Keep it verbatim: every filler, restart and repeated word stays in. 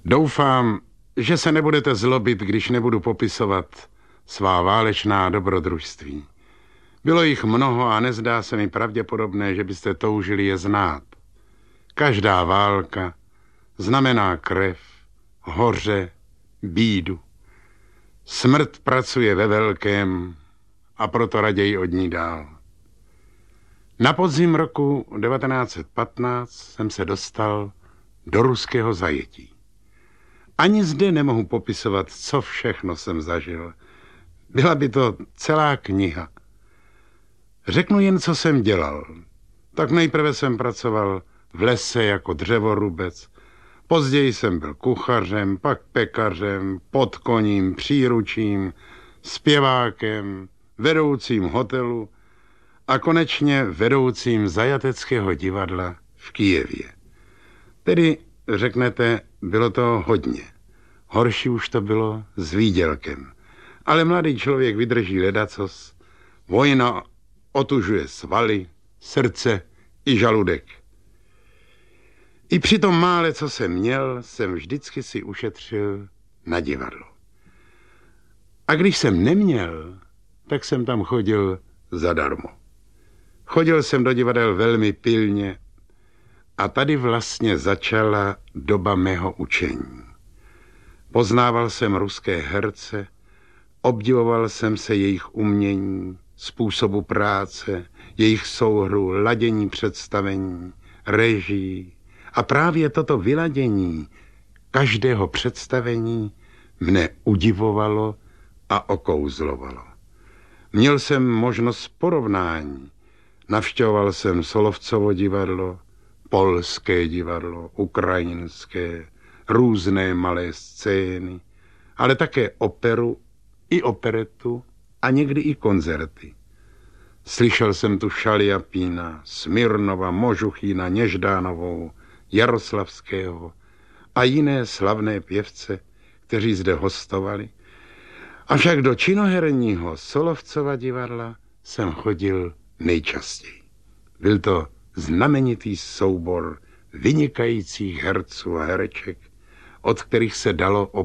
Doufám, že se nebudete zlobit, když nebudu popisovat svá válečná dobrodružství. Bylo jich mnoho a nezdá se mi pravděpodobné, že byste toužili je znát. Každá válka znamená krev, hoře, bídu. Smrt pracuje ve velkém a proto raději od ní dál. Na podzim roku devatenáct set patnáct jsem se dostal do ruského zajetí. Ani zde nemohu popisovat, co všechno jsem zažil. Byla by to celá kniha. Řeknu jen, co jsem dělal. Tak nejprve jsem pracoval v lese jako dřevorubec. Později jsem byl kuchařem, pak pekařem, podkoním, příručím, zpěvákem, vedoucím hotelu a konečně vedoucím zajateckého divadla v Kyjevě. Tedy, řeknete, bylo to hodně. Horší už to bylo s výdělkem. Ale mladý člověk vydrží ledacos. Vojna otužuje svaly, srdce i žaludek. I při tom mále, co jsem měl, jsem vždycky si ušetřil na divadlo. A když jsem neměl, tak jsem tam chodil zadarmo. Chodil jsem do divadel velmi pilně a tady vlastně začala doba mého učení. Poznával jsem ruské herce, obdivoval jsem se jejich umění, způsobu práce, jejich souhru, ladění představení, režii. A právě toto vyladění každého představení mne udivovalo a okouzlovalo. Měl jsem možnost porovnání. Navštěvoval jsem Solovcovo divadlo, polské divadlo, ukrajinské, různé malé scény, ale také operu i operetu a někdy i koncerty. Slyšel jsem tu Šaliapína, Smirnova, Možuchína, Něždánovou, Jaroslavského a jiné slavné pěvce, kteří zde hostovali. Avšak do činoherního Solovcova divadla jsem chodil nejčastěji. Byl to znamenitý soubor vynikajících herců a hereček, od kterých se dalo